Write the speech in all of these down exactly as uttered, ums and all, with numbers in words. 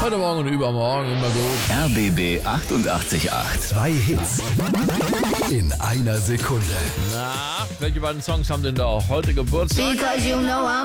Heute Morgen und übermorgen immer gut. R B B achtundachtzig Komma acht. Zwei Hits in einer Sekunde. Na, welche beiden Songs haben denn da heute Geburtstag? Because you know I'm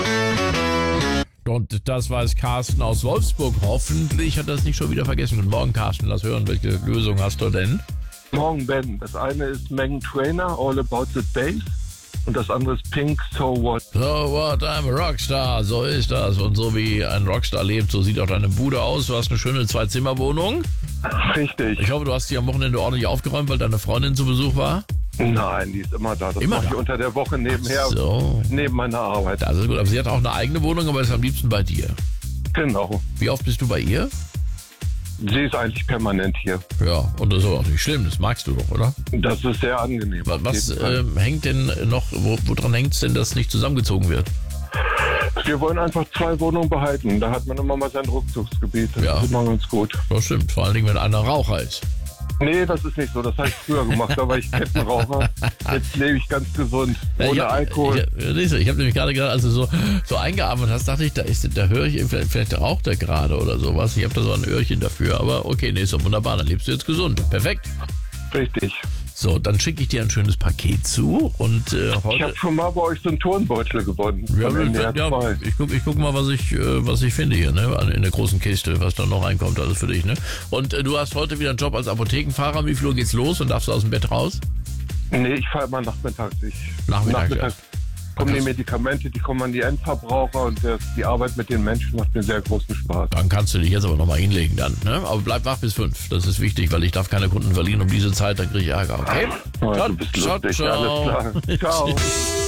Und das weiß Carsten aus Wolfsburg. Hoffentlich hat er es nicht schon wieder vergessen. Guten Morgen, Carsten. Lass hören, welche Lösung hast du denn? Morgen, Ben. Das eine ist Megan Trainor, All About the Bass. Und das andere ist Pink, So What. So what, I'm a Rockstar. So ist das. Und so wie ein Rockstar lebt, so sieht auch deine Bude aus. Du hast eine schöne Zwei-Zimmer-Wohnung. Richtig. Ich hoffe, du hast die am Wochenende ordentlich aufgeräumt, weil deine Freundin zu Besuch war. Nein, die ist immer da. Das Immer mache ich da? unter der Woche nebenher, So. neben meiner Arbeit. Das ist gut. Aber sie hat auch eine eigene Wohnung, aber ist am liebsten bei dir. Genau. Wie oft bist du bei ihr? Sie ist eigentlich permanent hier. Ja, und das ist aber auch nicht schlimm. Das magst du doch, oder? Das ist sehr angenehm. Was, auf was jeden Fall. ähm, hängt denn noch, wo, woran hängt es denn, dass nicht zusammengezogen wird? Wir wollen einfach zwei Wohnungen behalten. Da hat man immer mal sein Rückzugsgebiet. Das Ja. ist immer ganz gut. Das stimmt. Vor allen Dingen, wenn einer Raucher ist. Nee, das ist nicht so. Das habe ich früher gemacht. Da war ich Kettenraucher. Jetzt lebe ich ganz gesund. Ja, Ohne ich hab, Alkohol. Ich, ich, ich habe nämlich gerade gedacht, als du so, so eingeatmet hast, dachte ich, da, ist, da höre ich, vielleicht, vielleicht raucht er gerade oder sowas. Ich habe da so ein Öhrchen dafür. Aber okay, nee, ist doch wunderbar. Dann lebst du jetzt gesund. Perfekt. Richtig. So, dann schicke ich dir ein schönes Paket zu. Und äh, Ich heute... habe schon mal bei euch so einen Turnbeutel gewonnen. Ja, Von N D R ja, zwei. ich guck, ich guck mal, was ich, äh, was ich finde hier, ne? In der großen Kiste, was da noch reinkommt, alles für dich, ne? Und äh, du hast heute wieder einen Job als Apothekenfahrer. Wie viel Uhr geht's los und darfst du aus dem Bett raus? Nee, ich fahre immer nachmittags. Ich, Nachmittags, nachmittags kommen die Medikamente, die kommen an die Endverbraucher und das, die Arbeit mit den Menschen macht mir sehr großen Spaß. Dann kannst du dich jetzt aber nochmal hinlegen dann, ne? Aber bleib wach bis fünf. Das ist wichtig, weil ich darf keine Kunden verlieren um diese Zeit, dann kriege ich Ärger, okay? Ja, Ciao, du bist ciao, lustig, ciao. alles klar. Ciao. Tschüss.